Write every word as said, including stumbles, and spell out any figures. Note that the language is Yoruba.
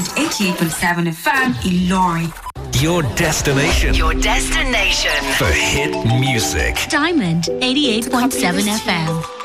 Diamond eighty-eight point seven F M Ìlọrin. Your destination. Your destination. For hit music. Diamond eighty-eight point seven F M.